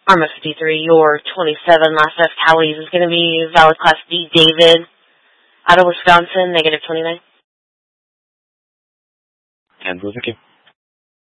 Arma 53, your 27, last F tallies is going to be valid Class D David, out of Wisconsin, -29. And blue, thank you.